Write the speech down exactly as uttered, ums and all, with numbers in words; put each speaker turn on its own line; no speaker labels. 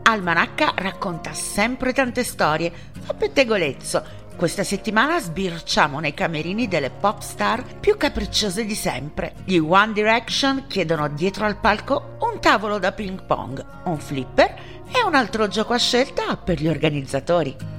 Almanacca racconta sempre tante storie, fa pettegolezzo. Questa settimana sbirciamo nei camerini delle pop star più capricciose di sempre. Gli One Direction chiedono dietro al palco un tavolo da ping pong, un flipper e un altro gioco a scelta per gli organizzatori.